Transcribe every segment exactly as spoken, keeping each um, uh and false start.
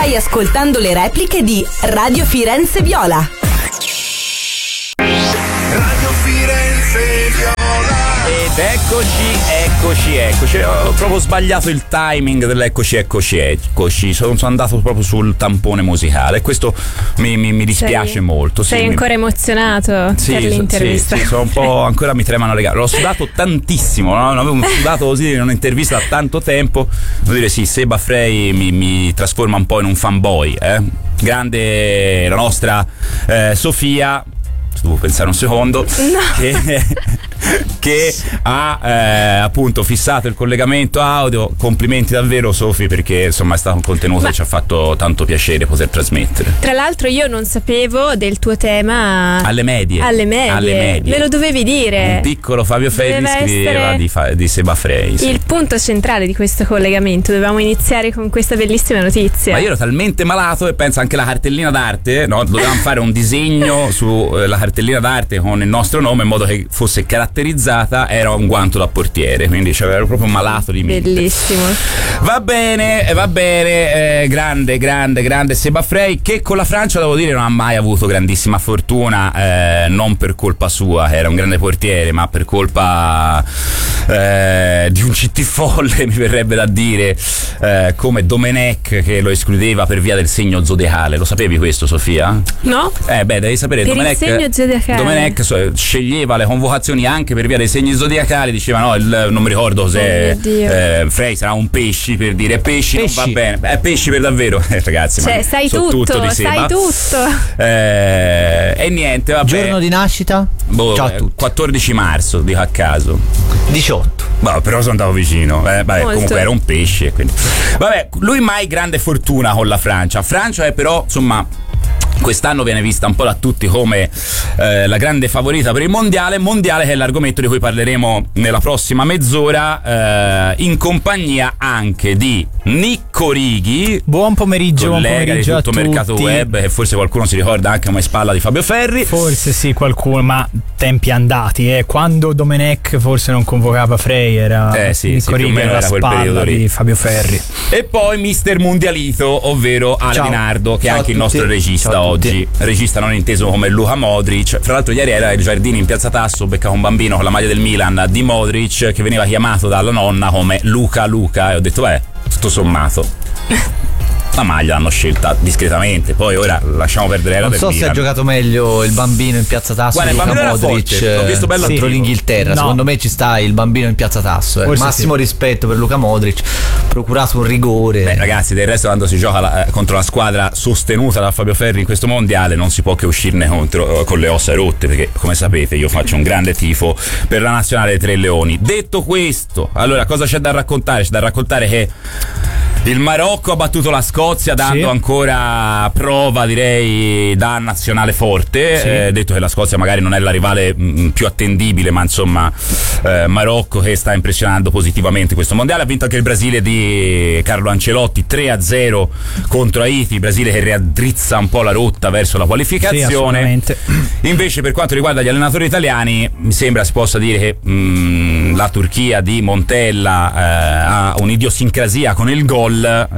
Stai ascoltando le repliche di Radio Firenze Viola. Radio Firenze Viola. Ed eccoci, eccoci, eccoci. Ho proprio sbagliato il timing dell'eccoci, eccoci, eccoci. Sono, sono andato proprio sul tampone musicale. Questo mi, mi, mi dispiace sei, molto. Sei sì, ancora mi... emozionato sì, per l'intervista? Sì, sì, sono un po'. Ancora mi tremano le gambe. L'ho sudato tantissimo, no? Non avevo sudato così in un'intervista da tanto tempo. Devo dire, sì, Seba Frey mi, mi trasforma un po' in un fanboy, eh? Grande la nostra eh, Sofia. Devo pensare un secondo. No. Che, che ha eh, appunto fissato il collegamento audio. Complimenti davvero, Sofi, perché insomma è stato un contenuto Ma... che ci ha fatto tanto piacere poter trasmettere. Tra l'altro io non sapevo del tuo tema alle medie. Alle medie. Alle medie. Me lo dovevi dire. Un piccolo Fabio Ferri Doveva scriveva di, fa- di Seba Frey. Sì. Il punto centrale di questo collegamento. Dovevamo iniziare con questa bellissima notizia. Ma io ero talmente malato e penso anche la cartellina d'arte, no? Dovevamo fare un disegno sulla eh, cartellina d'arte con il nostro nome in modo che fosse caratterizzata. Era un guanto da portiere, quindi cioè, ero proprio malato di mente. Bellissimo. Va bene, va bene, eh, grande, grande, grande Seba Frey, che con la Francia devo dire non ha mai avuto grandissima fortuna, eh, non per colpa sua, era un grande portiere, ma per colpa eh, di un C T folle, mi verrebbe da dire, eh, come Domenech, che lo escludeva per via del segno zodiacale. Lo sapevi questo, Sofia? No? Eh beh, devi sapere, per Domenech, il segno zodiacale. Domenech so, sceglieva le convocazioni anche per via dei segni zodiacali, diceva no, il, non mi ricordo cos'è, oh eh, Frey sarà un pesci, per dire pesci, pesci. Non va bene, è pesci per davvero, eh, ragazzi, cioè ma sai so tutto, tutto di sai tutto. Eh, e niente, vabbè. Giorno di nascita? Boh, Ciao a tutti. quattordici marzo, dico a caso. diciotto. Boh, però sono andato vicino, eh, vabbè, Molto. comunque era un pesce, quindi. Vabbè, lui mai grande fortuna con la Francia. Francia è però, insomma, quest'anno viene vista un po' da tutti come eh, la grande favorita per il mondiale, mondiale che è l'argomento di cui parleremo nella prossima mezz'ora, eh, in compagnia anche di Nicco Righi. Buon pomeriggio, buon collega pomeriggio di tutto a Mercato tutti. Web, che forse qualcuno si ricorda anche come spalla di Fabio Ferri. Forse sì, qualcuno, ma tempi andati, eh. Quando Domenech forse non convocava Frey, era eh sì, Nicco sì, più o Righi meno era era quel spalla periodo lì. di Fabio Ferri. E poi mister Mondialito, ovvero Ale Ciao. Di Nardo, che Ciao è anche a il nostro tutti. regista Ciao a oggi. tutti. Regista non inteso come Luka Modric. Fra l'altro ieri era ai Giardini in Piazza Tasso, beccava un bambino con la maglia del Milan di Modric che veniva chiamato dalla nonna come Luca Luca, e ho detto beh, tutto sommato la maglia l'hanno scelta discretamente, poi ora lasciamo perdere la non del so Milan. se ha giocato meglio il bambino in Piazza Tasso. Guarda, il Luka bambino era Modric forte, l'ho visto bello contro attivo. l'Inghilterra. No. Secondo me ci sta il bambino in Piazza Tasso, eh. Forse Massimo sì. rispetto per Luka Modric, procurato un rigore. Beh, ragazzi, del resto quando si gioca la, eh, contro la squadra sostenuta da Fabio Ferri in questo mondiale non si può che uscirne contro, eh, con le ossa rotte, perché come sapete io faccio un grande tifo per la nazionale dei Tre Leoni. Detto questo, allora cosa c'è da raccontare? C'è da raccontare che il Marocco ha battuto la Scozia dando Sì. ancora prova, direi, da nazionale forte. Sì. Eh, detto che la Scozia magari non è la rivale mh, più attendibile, ma insomma eh, Marocco che sta impressionando positivamente questo mondiale. Ha vinto anche il Brasile di Carlo Ancelotti tre a zero contro Haiti, Brasile che riaddrizza un po' la rotta verso la qualificazione. Sì, assolutamente. Invece per quanto riguarda gli allenatori italiani mi sembra si possa dire che mh, la Turchia di Montella eh, ha un'idiosincrasia con il gol,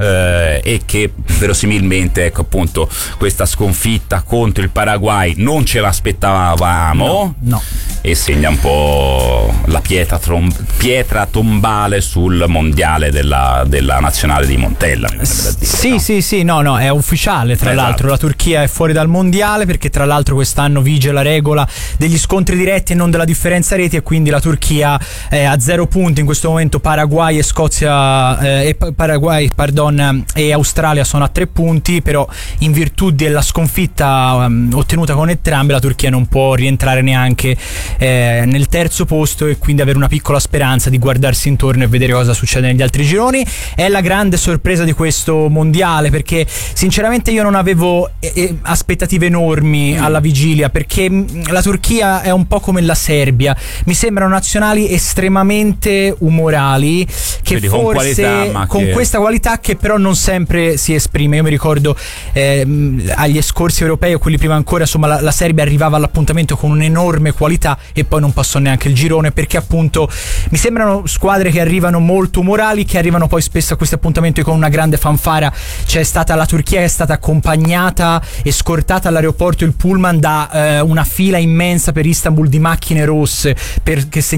eh, e che verosimilmente, ecco appunto, questa sconfitta contro il Paraguay non ce l'aspettavamo. No, no. E segna un po' la pietra, trom- pietra tombale sul mondiale della, della nazionale di Montella. Mi verrebbe da dire, Sì, no? sì, sì, no, no, è ufficiale. Tra Esatto. l'altro la Turchia è fuori dal mondiale perché tra l'altro quest'anno vige la regola degli scontri diretti e non della differenza reti, e quindi la Turchia è a zero punti in questo momento. Paraguay e Scozia eh, e Paraguay, pardon, e Australia sono a tre punti, però in virtù della sconfitta um, ottenuta con entrambe la Turchia non può rientrare neanche eh, nel terzo posto, e quindi avere una piccola speranza di guardarsi intorno e vedere cosa succede negli altri gironi. È la grande sorpresa di questo mondiale, perché sinceramente io non avevo eh, eh, aspettative enormi mm. alla vigilia, perché mh, la Turchia è un po' come la Serbia, mi sembrano nazionali estremamente umorali che Quindi forse con, qualità, ma con che... questa qualità qualità che però non sempre si esprime. Io mi ricordo ehm, agli scorsi europei o quelli prima ancora, insomma la, la Serbia arrivava all'appuntamento con un'enorme qualità e poi non passò neanche il girone, perché appunto mi sembrano squadre che arrivano molto umorali, che arrivano poi spesso a questi appuntamenti con una grande fanfara. C'è stata la Turchia che è stata accompagnata e scortata all'aeroporto il pullman da eh, una fila immensa per Istanbul di macchine rosse perché